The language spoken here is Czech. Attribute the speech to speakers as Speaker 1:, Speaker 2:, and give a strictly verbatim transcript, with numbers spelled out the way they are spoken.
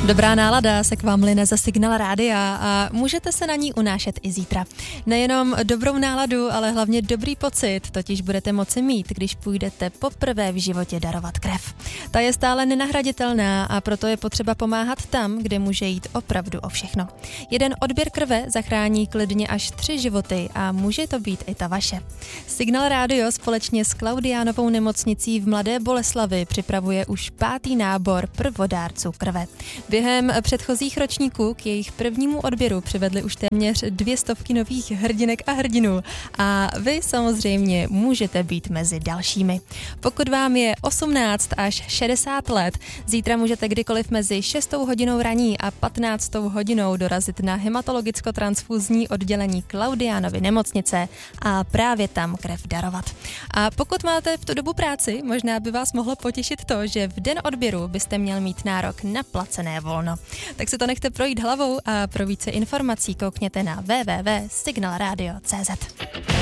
Speaker 1: Dobrá nálada se k vám line za Signál Rádia a můžete se na ní unášet i zítra. Nejenom dobrou náladu, ale hlavně dobrý pocit, totiž budete moci mít, když půjdete poprvé v životě darovat krev. Ta je stále nenahraditelná a proto je potřeba pomáhat tam, kde může jít opravdu o všechno. Jeden odběr krve zachrání klidně až tři životy a může to být i ta vaše. Signál Rádio společně s Klaudiánovou nemocnicí v Mladé Boleslavi připravuje už pátý nábor prvodárců krve. Během předchozích ročníků k jejich prvnímu odběru přivedli už téměř dvě stovky nových hrdinek a hrdinů a vy samozřejmě můžete být mezi dalšími. Pokud vám je osmnáct až šedesát let, zítra můžete kdykoliv mezi šestou hodinou raní a patnáctou hodinou dorazit na hematologicko-transfuzní oddělení Klaudiánovy nemocnice a právě tam krev darovat. A pokud máte v tu dobu práci, možná by vás mohlo potěšit to, že v den odběru byste měl mít nárok na placené volno. Tak se to nechte projít hlavou a pro více informací koukněte na w w w tečka signal radio tečka c z.